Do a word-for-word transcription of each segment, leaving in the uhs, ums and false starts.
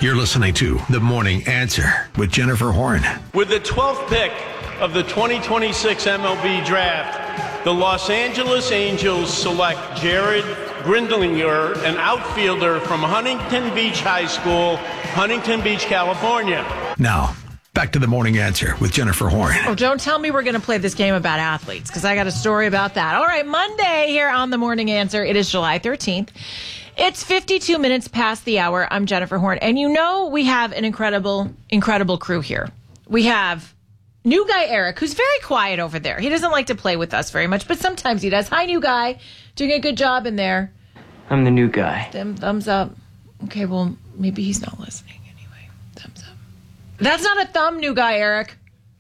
You're listening to The Morning Answer with Jennifer Horn. With the twelfth pick of the twenty twenty-six M L B Draft, the Los Angeles Angels select Jared Grindlinger, an outfielder from Huntington Beach High School, Huntington Beach, California. Now, back to The Morning Answer with Jennifer Horn. Oh, don't tell me we're going to play this game about athletes, because I got a story about that. All right, Monday here on The Morning Answer. It is July thirteenth. It's fifty-two minutes past the hour. I'm Jennifer Horn. And you know we have an incredible, incredible crew here. We have new guy Eric, who's very quiet over there. He doesn't like to play with us very much, but sometimes he does. Hi, new guy. Doing a good job in there. I'm the new guy. Them, thumbs up. Okay, well, maybe he's not listening anyway. Thumbs up. That's not a thumb, new guy Eric.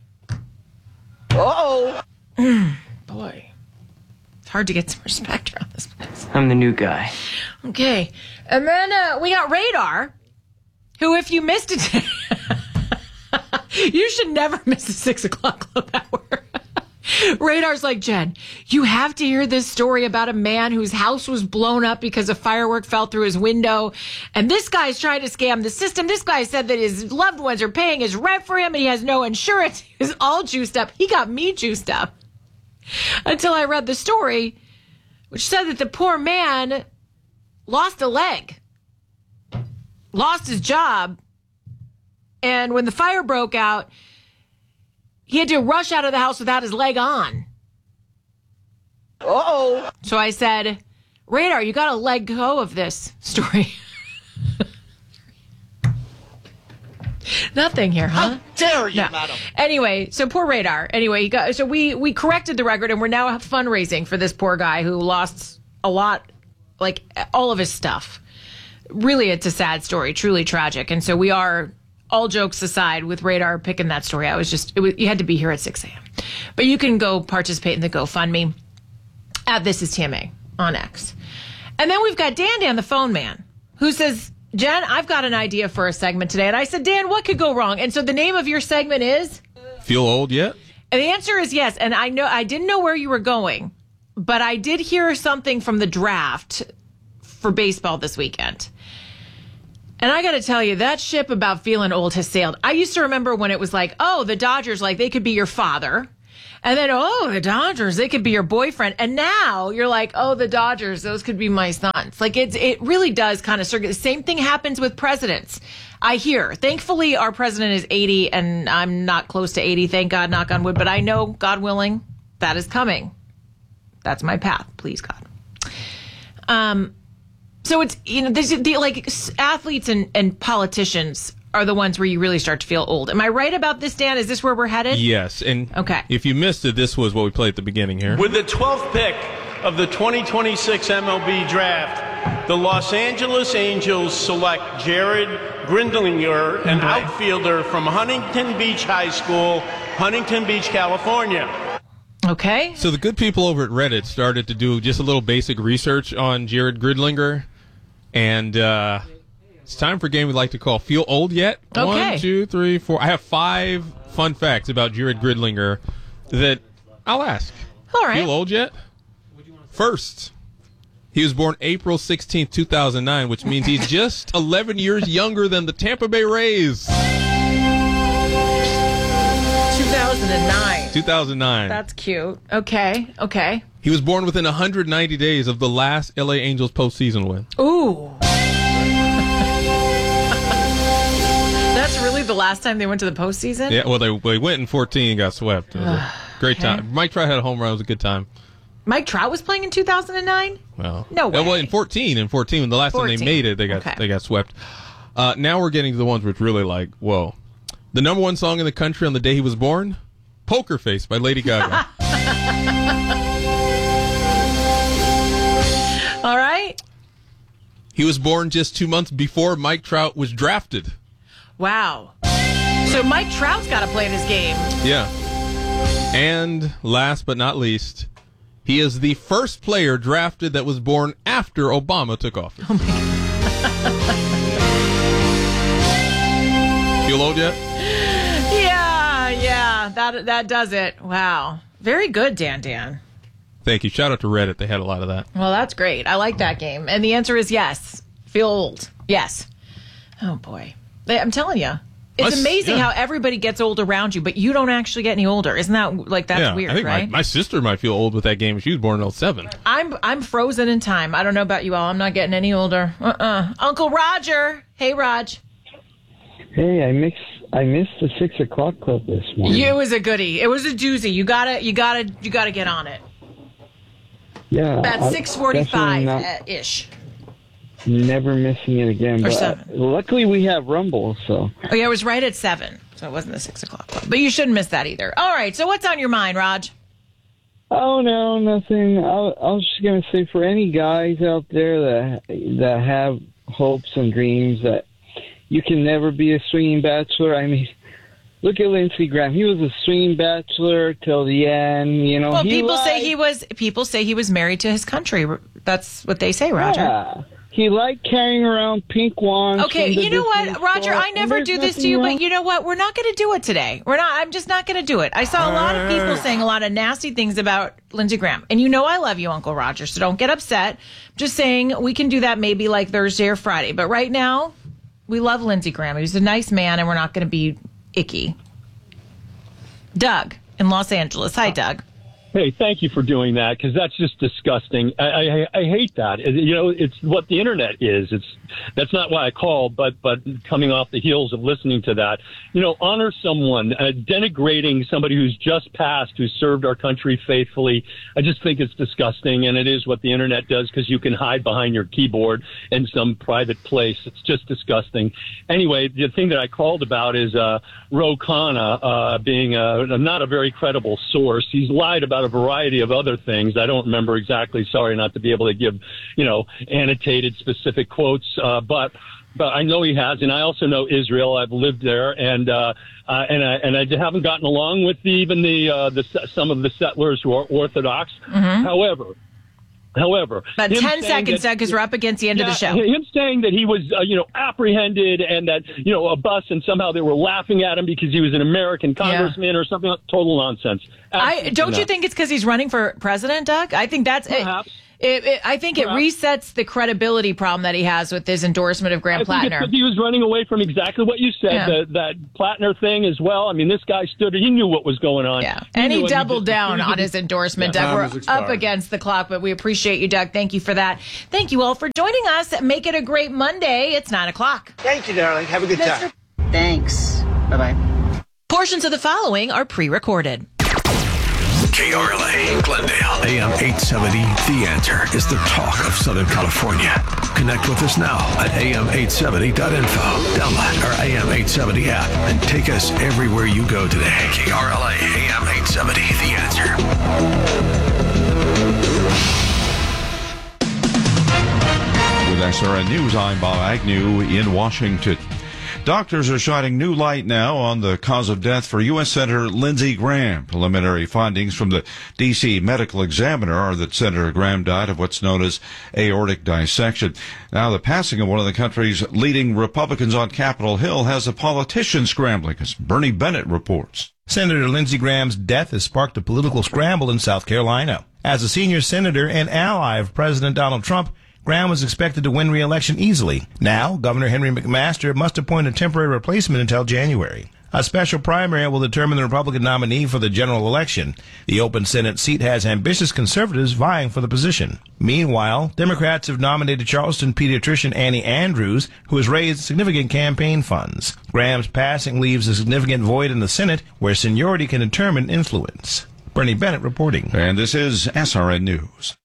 Uh-oh. Boy. It's hard to get some respect around this place. I'm the new guy. Okay. And then uh, we got Radar, who, if you missed it today, you should never miss the six o'clock club hour. Radar's like, Jen, you have to hear this story about a man whose house was blown up because a firework fell through his window. And this guy's trying to scam the system. This guy said that his loved ones are paying his rent for him and he has no insurance. He was all juiced up. He got me juiced up until I read the story, which said that the poor man lost a leg, lost his job. And when the fire broke out, he had to rush out of the house without his leg on. Uh-oh. So I said, Radar, you got to let go of this story. Nothing here, huh? How dare you, no. madam? Anyway, so poor Radar. Anyway, you got, so we, we corrected the record, and we're now fundraising for this poor guy who lost a lot, like all of his stuff. Really, it's a sad story, truly tragic. And so we are, all jokes aside, with Radar picking that story. I was just, it was, you had to be here at six a.m. But you can go participate in the GoFundMe at This Is T M A on X. And then we've got Dan Dan, the phone man, who says, Jen, I've got an idea for a segment today. And I said, Dan, what could go wrong? And so the name of your segment is? Feel old yet? And the answer is yes. And I know I didn't know where you were going, but I did hear something from the draft for baseball this weekend. And I got to tell you, that ship about feeling old has sailed. I used to remember when it was like, oh, the Dodgers, like they could be your father. And then, oh, the Dodgers, they could be your boyfriend. And now you're like, oh, the Dodgers, those could be my sons. Like it's, it really does kind of circulate. The same thing happens with presidents. I hear. Thankfully, our president is eighty and I'm not close to eighty. Thank God, knock on wood. But I know, God willing, that is coming. That's my path. Please, God. Um, so it's, you know, there's the, like athletes and, and politicians are the ones where you really start to feel old. Am I right about this, Dan? Is this where we're headed? Yes. And okay. If you missed it, this was what we played at the beginning here. With the twelfth pick of the twenty twenty-six M L B Draft, the Los Angeles Angels select Jared Grindlinger, an okay. outfielder from Huntington Beach High School, Huntington Beach, California. Okay. So the good people over at Reddit started to do just a little basic research on Jared Grindlinger, and uh, it's time for a game we'd like to call Feel Old Yet? Okay. One, two, three, four. I have five fun facts about Jared Grindlinger that I'll ask. All right. Feel old yet? First, he was born April sixteenth, two thousand nine, which means he's just eleven years younger than the Tampa Bay Rays. two thousand nine. two thousand nine. That's cute. Okay. Okay. He was born within one hundred ninety days of the last L A Angels postseason win. Ooh. That's really the last time they went to the postseason? Yeah, well, they, they went in fourteen and got swept. It was a great Okay. time. Mike Trout had a home run. It was a good time. Mike Trout was playing in two thousand nine? Well, No way. Well, in fourteen, in fourteen, when the last time fourteen. they made it, they got Okay. they got swept. Uh, now we're getting to the ones which really like, whoa. The number one song in the country on the day he was born, Poker Face by Lady Gaga. All right. He was born just two months before Mike Trout was drafted. Wow. So Mike Trout's got to play this game. Yeah. And last but not least, he is the first player drafted that was born after Obama took office. Oh my God. Feel old yet? Yeah, yeah. That that does it. Wow. Very good, Dan Dan. Thank you. Shout out to Reddit. They had a lot of that. Well, that's great. I like that game. And the answer is yes. Feel old. Yes. Oh, boy. I'm telling you. It's My, amazing yeah. how everybody gets old around you, but you don't actually get any older. Isn't that, like, that's yeah, weird, I think right? my, my sister might feel old with that game. She was born in oh seven. I'm I'm frozen in time. I don't know about you all. I'm not getting any older. Uh-uh. Uncle Roger. Hey, Raj. Hey, I mix I missed the six o'clock club this morning. It was a goodie. It was a doozy. You gotta you gotta you gotta get on it. Yeah, About six forty-five ish. Never missing it again. Or But seven. luckily, we have Rumble, so. Oh yeah, it was right at seven, so it wasn't the six o'clock club. But you shouldn't miss that either. All right. So what's on your mind, Raj? Oh no, nothing. I, I was just gonna say, for any guys out there that that have hopes and dreams that you can never be a swinging bachelor. I mean, look at Lindsey Graham. He was a swinging bachelor till the end. You know. Well, he people lied. say he was. People say he was married to his country. That's what they say, Roger. Yeah. He liked carrying around pink wands. Okay, from the you know what, Disney Roger? store, I and never there's do this to nothing you, wrong. but you know what? We're not going to do it today. We're not. I'm just not going to do it. I saw a lot of people saying a lot of nasty things about Lindsey Graham, and you know I love you, Uncle Roger. So don't get upset. Just saying we can do that maybe like Thursday or Friday. But right now, we love Lindsey Graham. He's a nice man, and we're not going to be icky. Doug in Los Angeles. Hi, Doug. Hey, thank you for doing that, because that's just disgusting. I, I, I hate that. It- you know, it's what the internet is. It's that's not why I called, but but coming off the heels of listening to that, you know, honor someone. Uh, denigrating somebody who's just passed, who served our country faithfully. I just think it's disgusting, and it is what the internet does, because you can hide behind your keyboard in some private place. It's just disgusting. Anyway, the thing that I called about is uh, Ro Khanna uh, being a, not a very credible source. He's lied about a variety of other things. I don't remember exactly. Sorry not to be able to give, you know, annotated specific quotes, uh, but but I know he has, and I also know Israel. I've lived there, and uh, uh, and I and I haven't gotten along with the, even the uh, the some of the settlers who are Orthodox. Mm-hmm. However. However, About him ten saying seconds, that- Doug, because we're up against the end yeah, of the show. Him saying that he was, uh, you know, apprehended and that, you know, a bus, and somehow they were laughing at him because he was an American congressman or something. Total nonsense. I Absolutely don't you not. think it's because he's running for president, Doug? I think that's it. Perhaps. It, it, I think Perhaps. it resets the credibility problem that he has with his endorsement of Graham I think it's Plattner. because he was running away from exactly what you said, Yeah. the, that Plattner thing as well. I mean, this guy stood, he knew what was going on. Yeah, He and knew he what doubled just- down he on just- his endorsement, Yeah, Doug. time We're has expired. up against the clock, but we appreciate you, Doug. Thank you for that. Thank you all for joining us. Make it a great Monday. It's nine o'clock. Thank you, darling. Have a good time. Thanks. Bye-bye. Portions of the following are pre-recorded. K R L A, Glendale, A M eight seventy. The Answer is the talk of Southern California. Connect with us now at A M eight seventy dot info. Download our A M eight seventy app and take us everywhere you go today. K R L A, A M eight seventy. The Answer. With S R N News, I'm Bob Agnew in Washington. Doctors are shining new light now on the cause of death for U S Senator Lindsey Graham. Preliminary findings from the D C Medical Examiner are that Senator Graham died of what's known as aortic dissection. Now, the passing of one of the country's leading Republicans on Capitol Hill has a politician scrambling, as Bernie Bennett reports. Senator Lindsey Graham's death has sparked a political scramble in South Carolina. As a senior senator and ally of President Donald Trump, Graham was expected to win re-election easily. Now, Governor Henry McMaster must appoint a temporary replacement until January. A special primary will determine the Republican nominee for the general election. The open Senate seat has ambitious conservatives vying for the position. Meanwhile, Democrats have nominated Charleston pediatrician Annie Andrews, who has raised significant campaign funds. Graham's passing leaves a significant void in the Senate, where seniority can determine influence. Bernie Bennett reporting. And this is S R N News.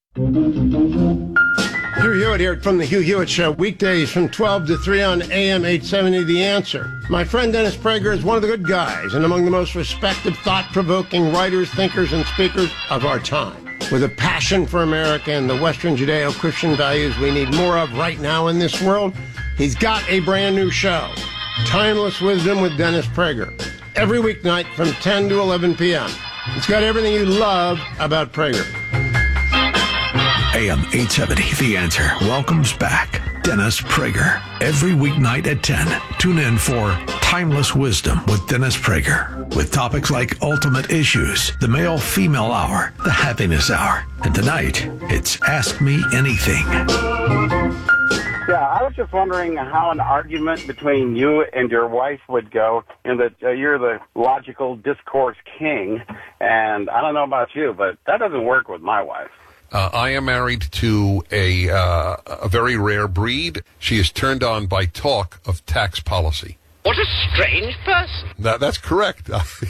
Hugh Hewitt here from the Hugh Hewitt Show, weekdays from twelve to three on A M eight seventy, The Answer. My friend Dennis Prager is one of the good guys and among the most respected, thought-provoking writers, thinkers, and speakers of our time. With a passion for America and the Western Judeo-Christian values we need more of right now in this world, he's got a brand new show, Timeless Wisdom with Dennis Prager, every weeknight from ten to eleven p.m. It's got everything you love about Prager. A M eight seventy, The Answer welcomes back Dennis Prager. Every weeknight at ten, tune in for Timeless Wisdom with Dennis Prager. With topics like ultimate issues, the male-female hour, the happiness hour. And tonight, it's Ask Me Anything. Yeah, I was just wondering how an argument between you and your wife would go, in that uh, you're the logical discourse king, and I don't know about you, but that doesn't work with my wife. Uh, I am married to a uh, a very rare breed. She is turned on by talk of tax policy. What a strange person. That, that's correct.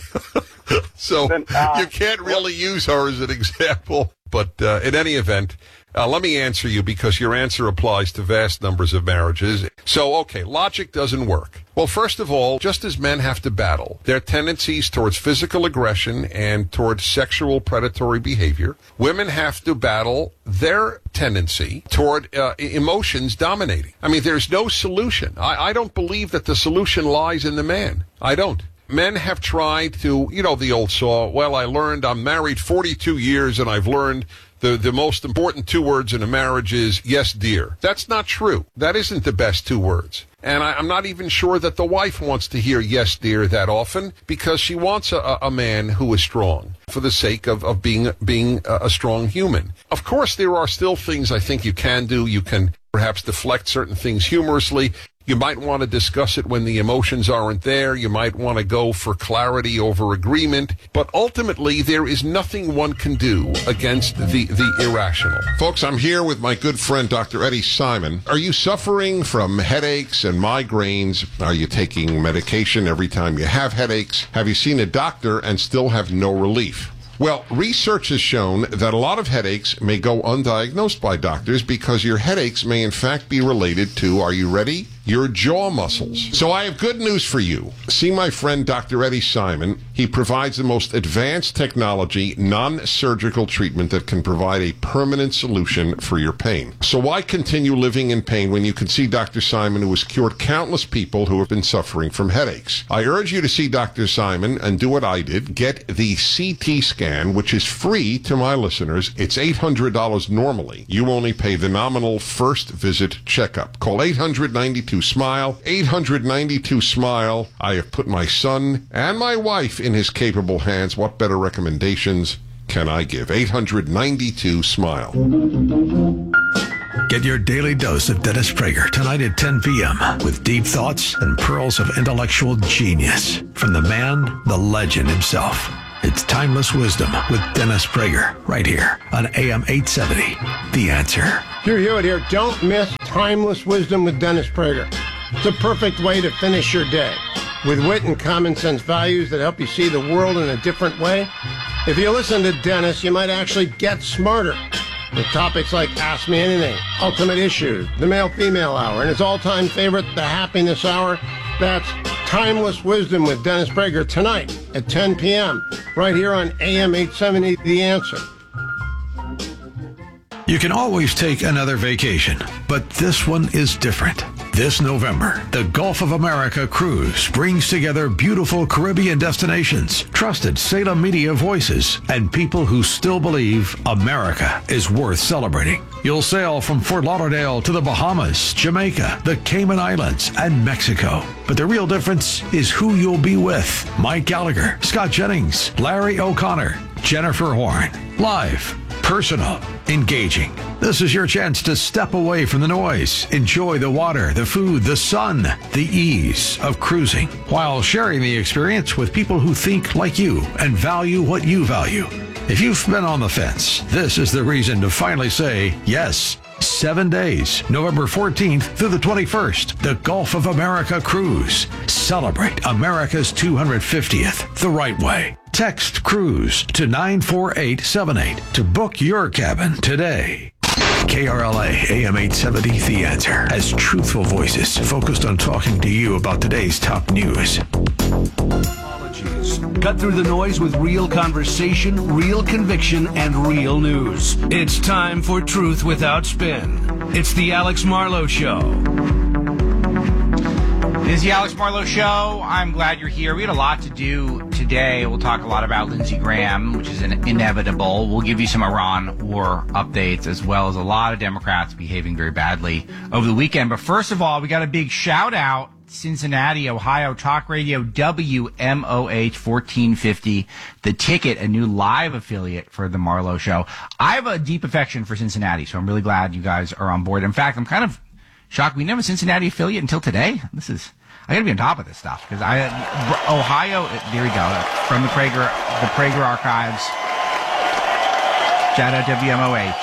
So then, uh, you can't really use her as an example. But uh, in any event, uh, let me answer you, because your answer applies to vast numbers of marriages. So, okay, logic doesn't work. Well, first of all, just as men have to battle their tendencies towards physical aggression and towards sexual predatory behavior, women have to battle their tendency toward uh, emotions dominating. I mean, there's no solution. I, I don't believe that the solution lies in the man. I don't. Men have tried to, you know, the old saw, well, I learned, I'm married forty-two years and I've learned the, the most important two words in a marriage is, yes, dear. That's not true. That isn't the best two words. And I, I'm not even sure that the wife wants to hear yes, dear that often, because she wants a, a man who is strong for the sake of, of being, being a, a strong human. Of course, there are still things I think you can do. You can perhaps deflect certain things humorously. You might want to discuss it when the emotions aren't there. You might want to go for clarity over agreement. But ultimately, there is nothing one can do against the, the irrational. Folks, I'm here with my good friend, Doctor Eddie Simon. Are you suffering from headaches and migraines? Are you taking medication every time you have headaches? Have you seen a doctor and still have no relief? Well, research has shown that a lot of headaches may go undiagnosed by doctors because your headaches may in fact be related to, are you ready? Your jaw muscles. So I have good news for you. See my friend Doctor Eddie Simon. He provides the most advanced technology, non-surgical treatment that can provide a permanent solution for your pain. So why continue living in pain when you can see Doctor Simon, who has cured countless people who have been suffering from headaches? I urge you to see Doctor Simon and do what I did. Get the C T scan, which is free to my listeners. It's eight hundred dollars normally. You only pay the nominal first visit checkup. Call eight hundred, ninety-two, SMILE, eight hundred, ninety-two, SMILE. I have put my son and my wife in his capable hands. What better recommendations can I give? eight hundred, ninety-two, SMILE. Get your daily dose of Dennis Prager tonight at ten p.m. with deep thoughts and pearls of intellectual genius from the man, the legend himself. It's Timeless Wisdom with Dennis Prager right here on A M eight seventy. The Answer. Drew Hewitt here. Don't miss Timeless Wisdom with Dennis Prager. It's a perfect way to finish your day with wit and common sense values that help you see the world in a different way. If you listen to Dennis, you might actually get smarter with topics like Ask Me Anything, Ultimate Issues, the Male-Female Hour, and his all-time favorite, the Happiness Hour. That's Timeless Wisdom with Dennis Prager tonight at ten p.m. right here on A M eight seventy, The Answer. You can always take another vacation, but this one is different. This November, the Gulf of America Cruise brings together beautiful Caribbean destinations, trusted Salem media voices, and people who still believe America is worth celebrating. You'll sail from Fort Lauderdale to the Bahamas, Jamaica, the Cayman Islands, and Mexico. But the real difference is who you'll be with. Mike Gallagher, Scott Jennings, Larry O'Connor, Jennifer Horn. Live, personal, engaging. This is your chance to step away from the noise, enjoy the water, the food, the sun, the ease of cruising, while sharing the experience with people who think like you and value what you value. If you've been on the fence, this is the reason to finally say yes. Seven days, November fourteenth through the twenty-first, the Gulf of America Cruise. Celebrate America's two hundred fiftieth the right way. Text CRUISE to nine four eight seven eight to book your cabin today. K R L A A M eight seventy The Answer has truthful voices focused on talking to you about today's top news. Cut through the noise with real conversation, real conviction, and real news. It's time for Truth Without Spin. It's the Alex Marlowe Show. This is the Alex Marlowe Show. I'm glad you're here. We had a lot to do today. We'll talk a lot about Lindsey Graham, which is an inevitable. We'll give you some Iran war updates, as well as a lot of Democrats behaving very badly over the weekend. But first of all, we got a big shout out. Cincinnati, Ohio, Talk Radio, W M O H fourteen fifty, The Ticket, a new live affiliate for the Marlowe Show. I have a deep affection for Cincinnati, so I'm really glad you guys are on board. In fact, I'm kind of Shock, we didn't have a Cincinnati affiliate until today. This is, I gotta be on top of this stuff because I, Ohio, there we go, from the Prager, the Prager archives. Shout out W M O H.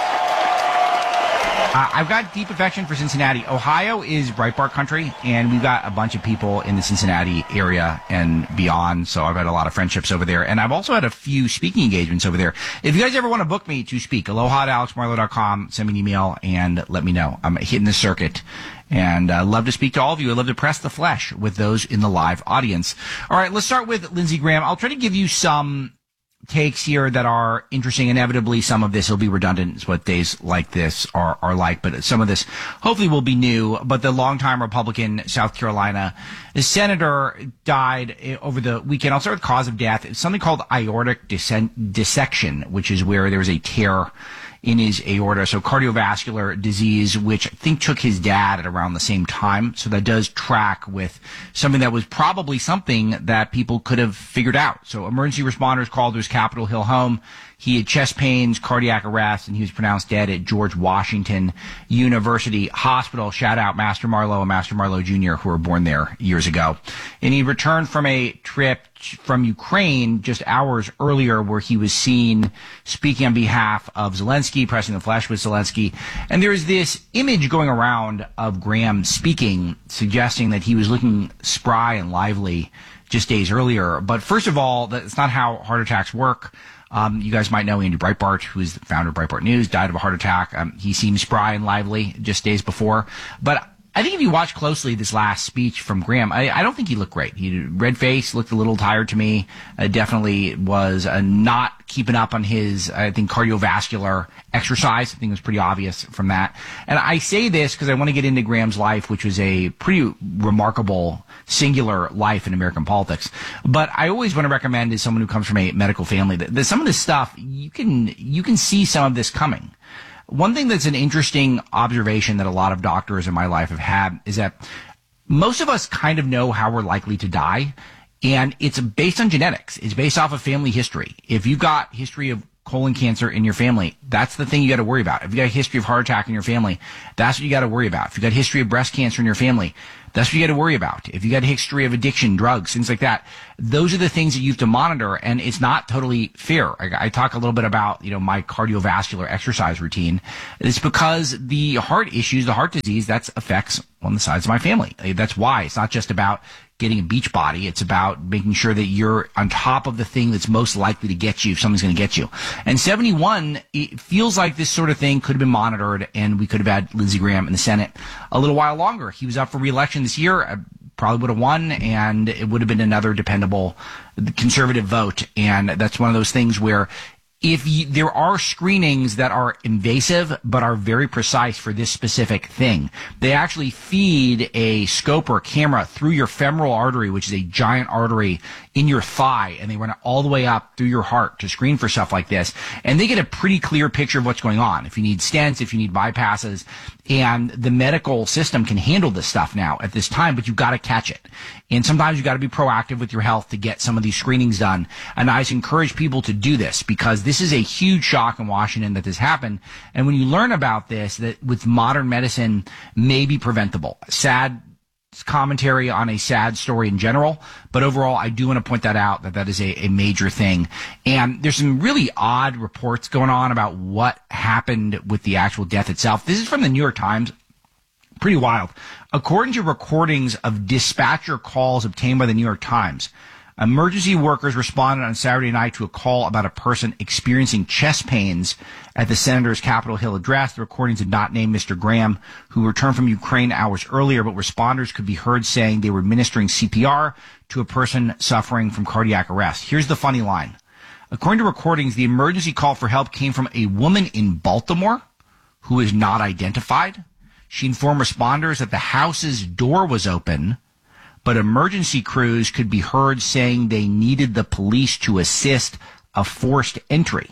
Uh, I've got deep affection for Cincinnati. Ohio is Breitbart country, and we've got a bunch of people in the Cincinnati area and beyond, so I've had a lot of friendships over there. And I've also had a few speaking engagements over there. If you guys ever want to book me to speak, aloha at alex marlow dot com, send me an email and let me know. I'm hitting the circuit, and I uh, love to speak to all of you. I love to press the flesh with those in the live audience. All right, let's start with Lindsey Graham. I'll try to give you some takes here that are interesting. Inevitably, some of this will be redundant. It's what days like this are, are like, but some of this hopefully will be new. But the longtime Republican South Carolina senator died over the weekend. I'll start with cause of death. It's something called aortic dissection, which is where there was a tear in his aorta, so cardiovascular disease, which I think took his dad at around the same time. So that does track with something that was probably something that people could have figured out. So emergency responders called to his Capitol Hill home. He had chest pains, cardiac arrest, and he was pronounced dead at George Washington University Hospital. Shout out Master Marlowe and Master Marlowe Junior, who were born there years ago. And he returned from a trip from Ukraine just hours earlier where he was seen speaking on behalf of Zelensky, pressing the flesh with Zelensky. And there's this image going around of Graham speaking, suggesting that he was looking spry and lively just days earlier. But first of all, that's not how heart attacks work. Um, you guys might know Andy Breitbart, who is the founder of Breitbart News, died of a heart attack. Um, he seemed spry and lively just days before. But I think if you watch closely this last speech from Graham, I, I don't think he looked great. He red face, looked a little tired to me. Uh, definitely was uh, not keeping up on his, I think, cardiovascular exercise. I think it was pretty obvious from that. And I say this because I want to get into Graham's life, which was a pretty remarkable, singular life in American politics. But I always want to recommend as someone who comes from a medical family that, that some of this stuff, you can you can see some of this coming. One thing that's an interesting observation that a lot of doctors in my life have had is that most of us kind of know how we're likely to die, and it's based on genetics. It's based off of family history. If you've got history of colon cancer in your family, that's the thing you got to worry about. If you got a history of heart attack in your family, that's what you got to worry about. If you got a history of breast cancer in your family, that's what you got to worry about. If you got a history of addiction, drugs, things like that, those are the things that you have to monitor, and it's not totally fair. I, I talk a little bit about, you know, my cardiovascular exercise routine. It's because the heart issues, the heart disease, that affects one of the sides of my family. That's why. It's not just about getting a beach body. It's about making sure that you're on top of the thing that's most likely to get you if something's going to get you. And seventy-one, it feels like this sort of thing could have been monitored, and we could have had Lindsey Graham in the Senate a little while longer. He was up for re-election this year. I probably would have won, and it would have been another dependable conservative vote. And that's one of those things where if you, there are screenings that are invasive but are very precise for this specific thing, they actually feed a scope or a camera through your femoral artery, which is a giant artery in your thigh, and they run it all the way up through your heart to screen for stuff like this. And they get a pretty clear picture of what's going on. If you need stents, if you need bypasses, and the medical system can handle this stuff now at this time, but you've got to catch it. And sometimes you've got to be proactive with your health to get some of these screenings done. And I encourage people to do this because this is a huge shock in Washington that this happened. And when you learn about this, that with modern medicine may be preventable. Sad commentary on a sad story in general, but overall, I do want to point that out, that that is a, a major thing. And there's some really odd reports going on about what happened with the actual death itself. This is from the New York Times. Pretty wild. According to recordings of dispatcher calls obtained by the New York Times, emergency workers responded on Saturday night to a call about a person experiencing chest pains at the senator's Capitol Hill address. The recordings did not name Mister Graham, who returned from Ukraine hours earlier, but responders could be heard saying they were administering C P R to a person suffering from cardiac arrest. Here's the funny line. According to recordings, the emergency call for help came from a woman in Baltimore who is not identified. She informed responders that the house's door was open, but emergency crews could be heard saying they needed the police to assist a forced entry.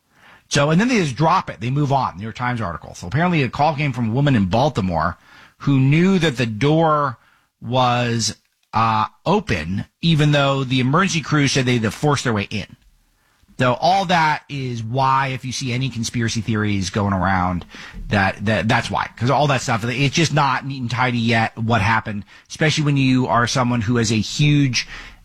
So, and then they just drop it. They move on. New York Times article. So apparently a call came from a woman in Baltimore who knew that the door was uh, open, even though the emergency crews said they had to force their way in. So all that is why, if you see any conspiracy theories going around, that, that that's why. Because all that stuff, it's just not neat and tidy yet what happened, especially when you are someone who has a huge,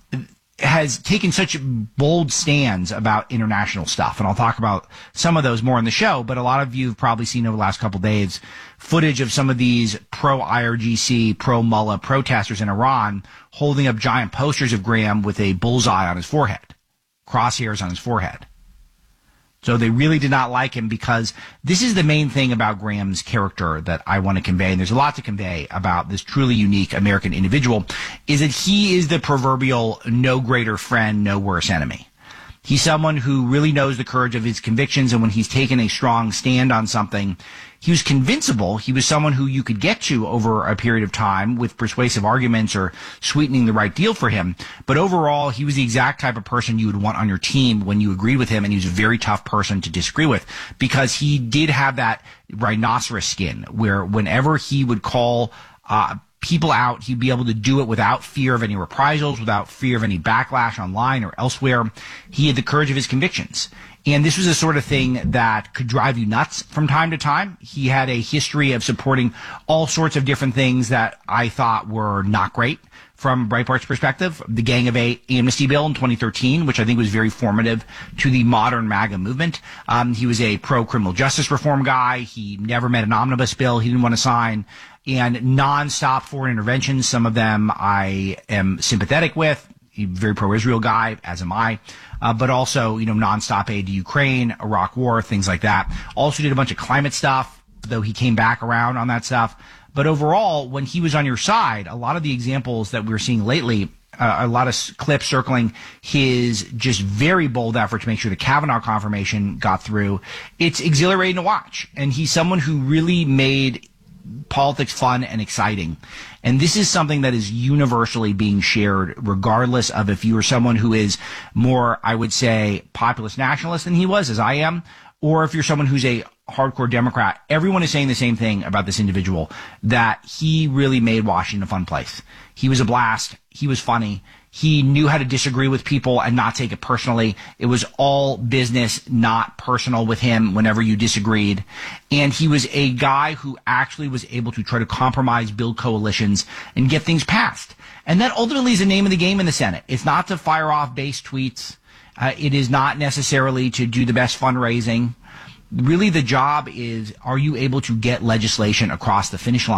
has taken such bold stands about international stuff. And I'll talk about some of those more in the show, but a lot of you have probably seen over the last couple of days footage of some of these pro-I R G C, pro-Mullah protesters in Iran holding up giant posters of Graham with a bullseye on his forehead. Crosshairs on his forehead. So they really did not like him because this is the main thing about Graham's character that I want to convey, and there's a lot to convey about this truly unique American individual, is that he is the proverbial no greater friend, no worse enemy. He's someone who really knows the courage of his convictions, and when he's taken a strong stand on something, he was convincible. He was someone who you could get to over a period of time with persuasive arguments or sweetening the right deal for him. But overall, he was the exact type of person you would want on your team when you agreed with him, and he was a very tough person to disagree with because he did have that rhinoceros skin where whenever he would call uh people out, he'd be able to do it without fear of any reprisals, without fear of any backlash online or elsewhere. He had the courage of his convictions. And this was the sort of thing that could drive you nuts from time to time. He had a history of supporting all sorts of different things that I thought were not great from Breitbart's perspective. The Gang of Eight amnesty bill in twenty thirteen, which I think was very formative to the modern MAGA movement. Um, he was a pro-criminal justice reform guy. He never met an omnibus bill he didn't want to sign. And nonstop foreign interventions, some of them I am sympathetic with. He's a very pro-Israel guy, as am I. Uh, but also, you know, nonstop aid to Ukraine, Iraq war, things like that. Also did a bunch of climate stuff, though he came back around on that stuff. But overall, when he was on your side, a lot of the examples that we're seeing lately, uh, a lot of clips circling his just very bold effort to make sure the Kavanaugh confirmation got through, it's exhilarating to watch. And he's someone who really made politics fun and exciting. And this is something that is universally being shared, regardless of if you are someone who is more, I would say, populist nationalist than he was, as I am, or if you're someone who's a hardcore Democrat. Everyone is saying the same thing about this individual, that he really made Washington a fun place. He was a blast. He was funny. He knew how to disagree with people and not take it personally. It was all business, not personal with him whenever you disagreed. And he was a guy who actually was able to try to compromise, build coalitions, and get things passed. And that ultimately is the name of the game in the Senate. It's not to fire off base tweets. Uh, it is not necessarily to do the best fundraising. Really, the job is, are you able to get legislation across the finish line?